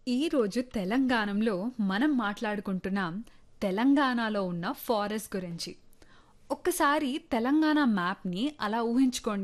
ఈరోజు తెలంగాణంలో మనం మాట్లాడుకుంటున్నాం తెలంగాణలో ఉన్న ఫారెస్ట్ గురించి. ఒక్కసారి తెలంగాణ మ్యాప్‌ని అలా ఊహించుకోండి.